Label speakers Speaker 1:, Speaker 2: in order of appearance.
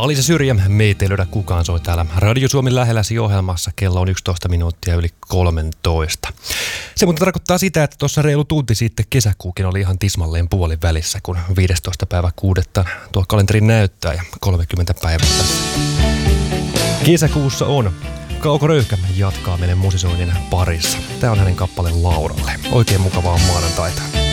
Speaker 1: oli se Syrjä, meitä ei löydä kukaan, soi täällä Radio Suomen lähelläsi ohjelmassa. Kello on 11 minuuttia yli 13. Se mutta tarkoittaa sitä, että tuossa reilu tunti sitten kesäkuukin oli ihan tismalleen puolin välissä, kun 15. päivä 6. tuo kalenteri näyttää ja 30 päivää tässä. Kesäkuussa on. Kauko Röyhkä jatkaa meidän musisoinnin parissa. Tää on hänen kappaleen Lauralle. Oikein mukavaa maanantaita.